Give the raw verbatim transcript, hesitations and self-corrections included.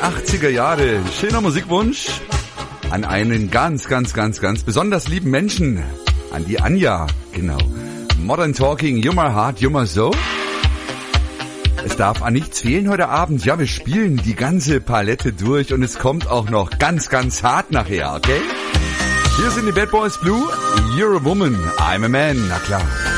achtziger Jahre. Schöner Musikwunsch an einen ganz, ganz, ganz, ganz besonders lieben Menschen. An die Anja, genau. Modern Talking, You My Heart, You My Soul. Es darf an nichts fehlen heute Abend. Ja, wir spielen die ganze Palette durch und es kommt auch noch ganz, ganz hart nachher, okay? Hier sind die Bad Boys Blue. You're a woman, I'm a man. Na klar.